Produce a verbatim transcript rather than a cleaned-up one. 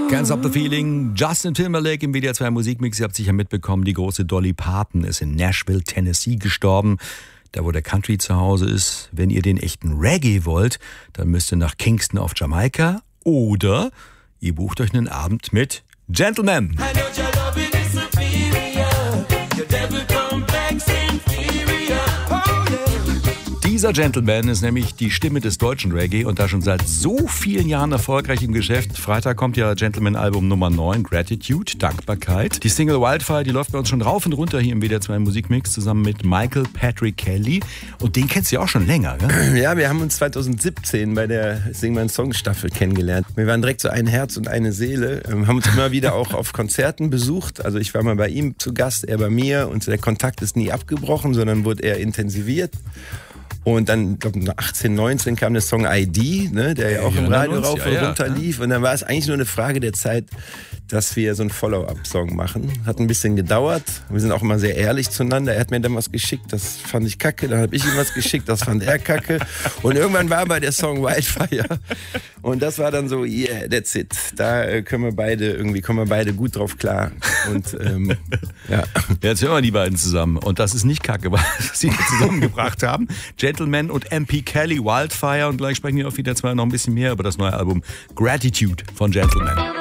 Can't Stop the Feeling, Justin Timberlake im W D R zwei Musikmix. Ihr habt sicher mitbekommen, die große Dolly Parton ist in Nashville, Tennessee gestorben. Da, wo der Country zu Hause ist. Wenn ihr den echten Reggae wollt, dann müsst ihr nach Kingston auf Jamaika oder ihr bucht euch einen Abend mit Gentleman. Dieser Gentleman ist nämlich die Stimme des deutschen Reggae und da schon seit so vielen Jahren erfolgreich im Geschäft. Freitag kommt ja Gentleman-Album Nummer neun, Gratitude, Dankbarkeit. Die Single Wildfire, die läuft bei uns schon rauf und runter hier im W D R zwei Musikmix zusammen mit Michael Patrick Kelly. Und den kennst du ja auch schon länger, gell? Ja, wir haben uns zwanzig siebzehn bei der Sing mein Song Staffel kennengelernt. Wir waren direkt so ein Herz und eine Seele, haben uns immer wieder auch auf Konzerten besucht. Also ich war mal bei ihm zu Gast, er bei mir und der Kontakt ist nie abgebrochen, sondern wurde eher intensiviert. Und dann, glaube ich, achtzehn, neunzehn kam der Song I D, ne, der ja auch im Radio rauf und runter lief. Und dann war es eigentlich nur eine Frage der Zeit, dass wir so einen Follow-up-Song machen. Hat ein bisschen gedauert. Wir sind auch immer sehr ehrlich zueinander. Er hat mir dann was geschickt, das fand ich kacke. Dann habe ich ihm was geschickt, das fand er kacke. Und irgendwann war aber der Song Wildfire. Und das war dann so, yeah, that's it. Da können wir beide irgendwie, kommen wir beide gut drauf klar. Und ähm, ja. Jetzt hören wir die beiden zusammen. Und das ist nicht kacke, was sie zusammengebracht haben. Gentleman und M P Kelly, Wildfire. Und gleich sprechen wir auf W D R zwei noch ein bisschen mehr über das neue Album Gratitude von Gentleman.